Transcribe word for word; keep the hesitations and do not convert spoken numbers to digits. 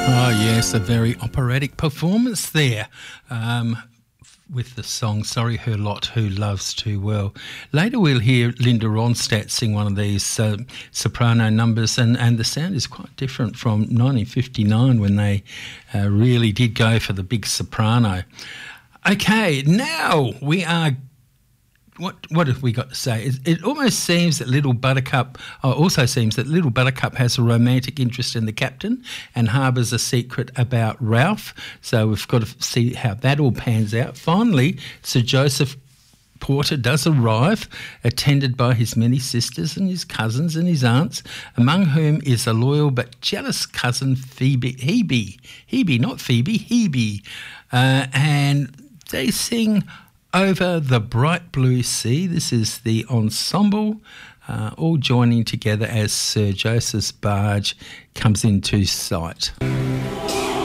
Oh, yes, a very operatic performance there um, with the song Sorry Her Lot Who Loves Too Well. Later we'll hear Linda Ronstadt sing one of these uh, soprano numbers, and, and the sound is quite different from nineteen fifty-nine when they uh, really did go for the big soprano. Okay, now we are... What what have we got to say? It, it almost seems that Little Buttercup, oh, also seems that Little Buttercup has a romantic interest in the captain and harbours a secret about Ralph. So we've got to see how that all pans out. Finally, Sir Joseph Porter does arrive, attended by his many sisters and his cousins and his aunts, among whom is a loyal but jealous cousin, Phoebe, Hebe, Hebe, not Phoebe, Hebe. Uh, and they sing Over the Bright Blue Sea. This is the ensemble, uh, all joining together as Sir Joseph's barge comes into sight.